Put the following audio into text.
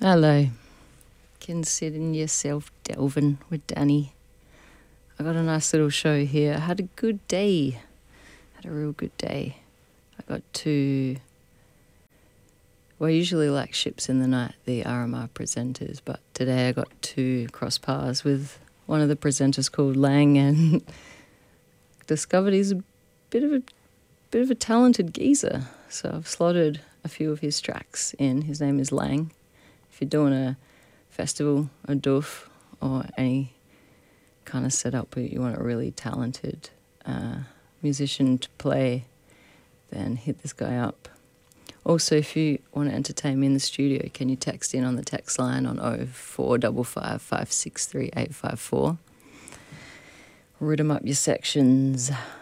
Hello. Considering yourself delving with Danny. I got a nice little show here. I had a good day. Had a real good day. I got to... Well, I usually like ships in the night, the RMR presenters, but today I got to cross paths with one of the presenters called Lang and discovered he's a bit of a talented geezer. So I've slotted a few of his tracks in. His name is Lang. If you're doing a festival, a doof, or any kind of setup where you want a really talented musician to play, then hit this guy up. Also, if you want to entertain me in the studio, can you text in on the text line on 0455 563 854? Rhythm up your sections.